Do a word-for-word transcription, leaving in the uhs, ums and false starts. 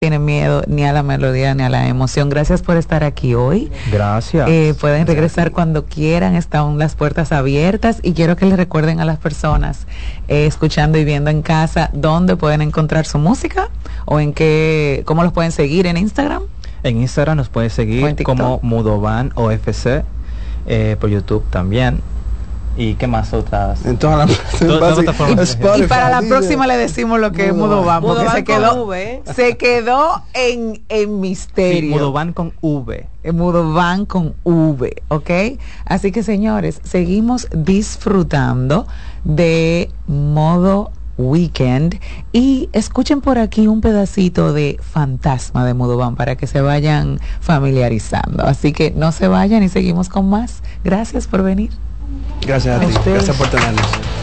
tienen miedo ni a la melodía ni a la emoción. Gracias por estar aquí hoy. Gracias. Eh, pueden regresar cuando quieran, están las puertas abiertas y quiero que les recuerden a las personas eh, escuchando y viendo en casa dónde pueden encontrar su música o en qué, cómo los pueden seguir en Instagram. En Instagram nos pueden seguir como Mudovan O F C, eh, por YouTube también. ¿Y qué más otras? En todas las plataformas. Y, y para la próxima le decimos lo que Mudovan, es Mudovan, porque Mudovan se quedó, v. se quedó en, en misterio. Sí, Mudovan con V. Mudovan con V, ¿ok? Así que señores, seguimos disfrutando de Modo Weekend y escuchen por aquí un pedacito de Fantasma de Mudovan para que se vayan familiarizando. Así que no se vayan y seguimos con más. Gracias por venir. Gracias a ti, gracias por tenernos.